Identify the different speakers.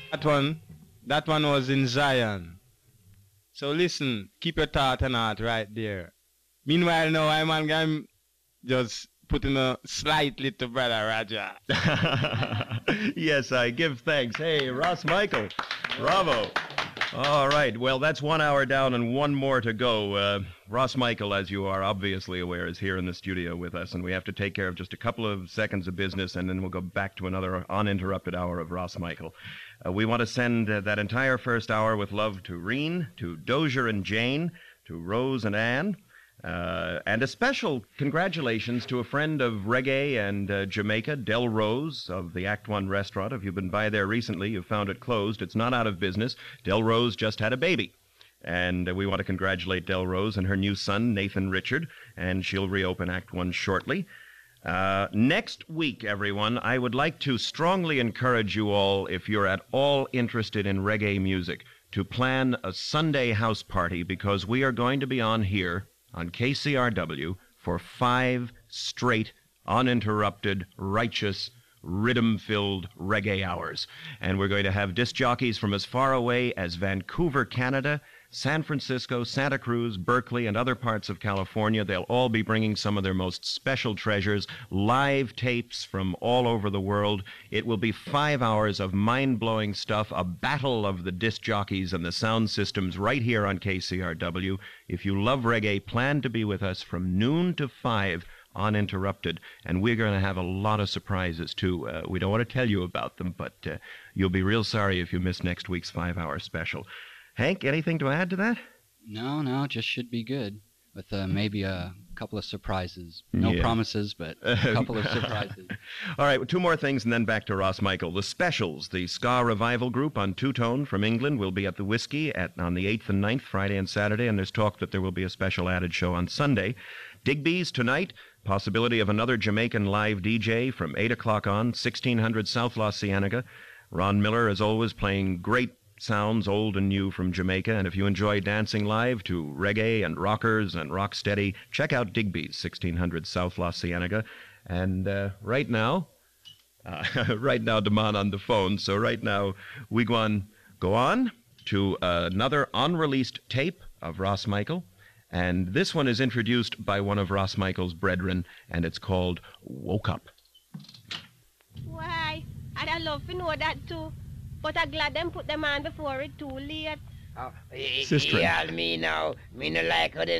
Speaker 1: That one was in Zion. So listen, keep your thought and heart right there. Meanwhile, now I'm just putting a slightly to Brother Roger.
Speaker 2: Yes, I give thanks. Hey, Ross Michael. Bravo. All right, well, that's 1 hour down and one more to go. Ross Michael, as you are obviously aware, is here in the studio with us, and we have to take care of just a couple of seconds of business, and then we'll go back to another uninterrupted hour of Ross Michael. We want to send that entire first hour with love to Reen, to Dozier and Jane, to Rose and Ann, and a special congratulations to a friend of reggae and Jamaica, Del Rose of the Act One restaurant. If you've been by there recently, you've found it closed. It's not out of business. Del Rose just had a baby. And we want to congratulate Del Rose and her new son, Nathan Richard, and she'll reopen Act One shortly. Next week, everyone, I would like to strongly encourage you all, if you're at all interested in reggae music, to plan a Sunday house party, because we are going to be on here on KCRW for 5 straight, uninterrupted, righteous, rhythm-filled reggae hours. And we're going to have disc jockeys from as far away as Vancouver, Canada, San Francisco, Santa Cruz, Berkeley, and other parts of California. They'll all be bringing some of their most special treasures, live tapes from all over the world. It will be 5 hours of mind-blowing stuff, a battle of the disc jockeys and the sound systems right here on KCRW. If you love reggae, plan to be with us from noon to 5 uninterrupted, and we're going to have a lot of surprises too. We don't want to tell you about them, but you'll be real sorry if you miss next week's 5-hour special. Hank, anything to add to that?
Speaker 3: No, just should be good, with maybe a couple of surprises. No promises, but a couple of surprises.
Speaker 2: All right, 2 more things and then back to Ross Michael. The Specials, the ska revival group on two-tone from England, will be at the Whiskey on the 8th and 9th, Friday and Saturday, and there's talk that there will be a special added show on Sunday. Digby's tonight, possibility of another Jamaican live DJ from 8 o'clock on, 1600 South La Cienega. Ron Miller, as always, playing great sounds, old and new, from Jamaica. And if you enjoy dancing live to reggae and rockers and rocksteady, check out Digby's, 1600 South La Cienega. And right now, Damon on the phone, so right now we go on to another unreleased tape of Ross Michael. And this one is introduced by one of Ross Michael's brethren, and it's called Woke Up.
Speaker 4: Why, I'd love to know that too. But I'm glad them put them on before it's too late.
Speaker 5: Sister. Yeah, me now. Me no like how them